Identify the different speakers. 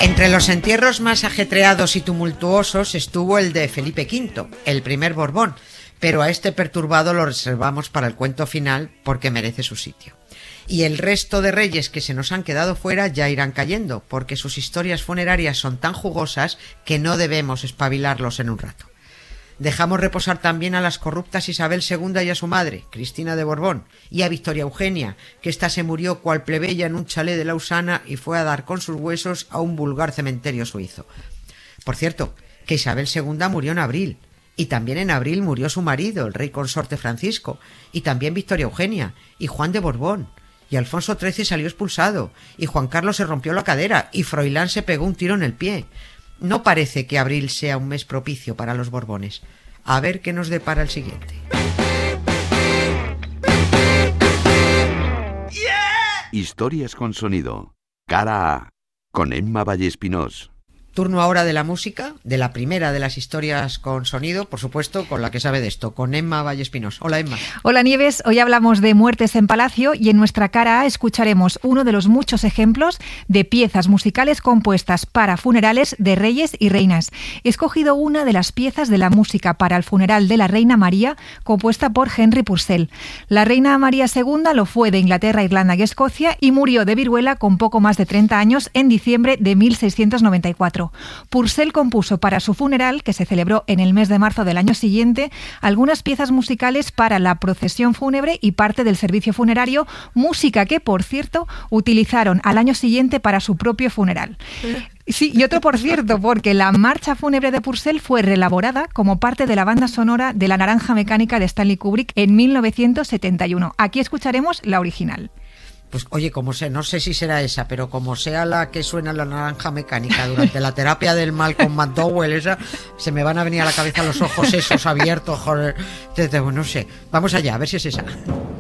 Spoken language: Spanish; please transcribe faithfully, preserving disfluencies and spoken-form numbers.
Speaker 1: Entre los entierros más ajetreados y tumultuosos estuvo el de Felipe quinto, el primer Borbón, pero a este perturbado lo reservamos para el cuento final porque merece su sitio. Y el resto de reyes que se nos han quedado fuera ya irán cayendo, porque sus historias funerarias son tan jugosas que no debemos espabilarlos en un rato. Dejamos reposar también a las corruptas Isabel segunda y a su madre, Cristina de Borbón, y a Victoria Eugenia, que ésta se murió cual plebeya en un chalet de Lausana y fue a dar con sus huesos a un vulgar cementerio suizo. Por cierto, que Isabel segunda murió en abril, y también en abril murió su marido, el rey consorte Francisco, y también Victoria Eugenia, y Juan de Borbón, y Alfonso trece salió expulsado, y Juan Carlos se rompió la cadera, y Froilán se pegó un tiro en el pie. No parece que abril sea un mes propicio para los Borbones. A ver qué nos depara el siguiente.
Speaker 2: Historias con sonido. Cara A. Con Emma Vallespinós.
Speaker 1: Turno ahora de la música, de la primera de las historias con sonido, por supuesto, con la que sabe de esto, con Emma Vallespinós. Hola, Emma.
Speaker 3: Hola, Nieves. Hoy hablamos de muertes en palacio y en nuestra cara A escucharemos uno de los muchos ejemplos de piezas musicales compuestas para funerales de reyes y reinas. He escogido una de las piezas de la música para el funeral de la reina María, compuesta por Henry Purcell. La reina María segunda lo fue de Inglaterra, Irlanda y Escocia y murió de viruela con poco más de treinta años en diciembre de mil seiscientos noventa y cuatro. Purcell compuso para su funeral, que se celebró en el mes de marzo del año siguiente, algunas piezas musicales para la procesión fúnebre y parte del servicio funerario, música que, por cierto, utilizaron al año siguiente para su propio funeral. Sí, y otro por cierto, porque la marcha fúnebre de Purcell fue reelaborada como parte de la banda sonora de La Naranja Mecánica de Stanley Kubrick en mil novecientos setenta y uno. Aquí escucharemos la original.
Speaker 1: Pues oye, como sé, no sé si será esa, pero como sea la que suena La Naranja Mecánica durante la terapia del mal con McDowell, esa, se me van a venir a la cabeza los ojos esos abiertos, joder, no sé. Vamos allá, a ver si es esa.